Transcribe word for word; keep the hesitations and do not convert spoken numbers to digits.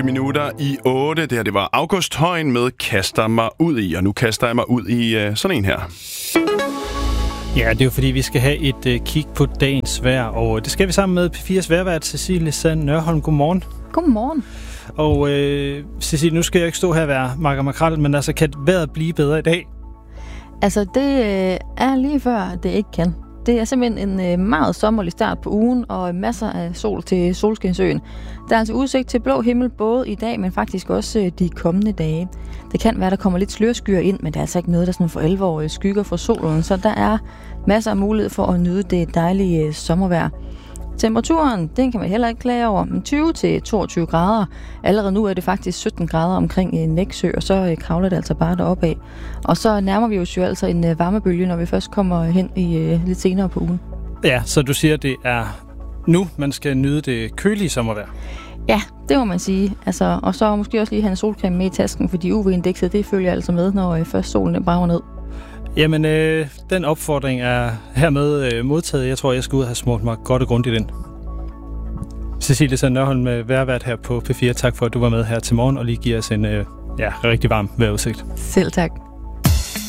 otte minutter i otte. Det her, det var August Højen med Kaster mig ud i, og nu kaster jeg mig ud i uh, sådan en her. Ja, det er jo fordi, vi skal have et uh, kig på dagens vejr, og det skal vi sammen med P fires vejrvært Cecilie Sand Nørholm. Godmorgen. Godmorgen. Og øh, Cecilie, nu skal jeg ikke stå her og være makker makrel, men altså, kan vejret blive bedre i dag? Altså, det øh, er lige før, det ikke kan. Det er simpelthen en øh, meget sommerlig start på ugen, og masser af sol til Solskinsøen. Der er altså udsigt til blå himmel både i dag, men faktisk også øh, de kommende dage. Det kan være, der kommer lidt slørskyer ind, men det er altså ikke noget, der sådan for alvor øh, skygger for solen, så der er masser af mulighed for at nyde det dejlige øh, sommervejr. Temperaturen, den kan man heller ikke klage over, men tyve til toogtyve grader. Allerede nu er det faktisk sytten grader omkring øh, Nexø, og så øh, kravler det altså bare deroppe af. Og så nærmer vi os jo altså en øh, varmebølge, når vi først kommer hen i øh, lidt senere på ugen. Ja, så du siger, det er nu, man skal nyde det kølige sommervejr? Ja, det må man sige. Altså, og så måske også lige have en solcreme med i tasken, fordi U V-indekset, det følger altså med, når øh, først solen brager ned. Jamen, øh, den opfordring er hermed øh, modtaget. Jeg tror, jeg skal ud og have smurt mig godt og grundigt ind. Cecilie Sand Nørholm, vejrvært her på P fire. Tak for, at du var med her til morgen og lige giver os en øh, ja, rigtig varm vejrudsigt. Selv tak.